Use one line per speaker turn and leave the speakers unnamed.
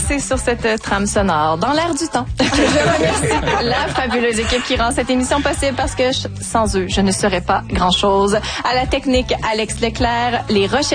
laisser sur cette trame sonore dans l'air du temps. Je remercie la fabuleuse équipe qui rend cette émission possible parce que sans eux, je ne serais pas grand-chose. À la technique, Alex Leclerc, les recherches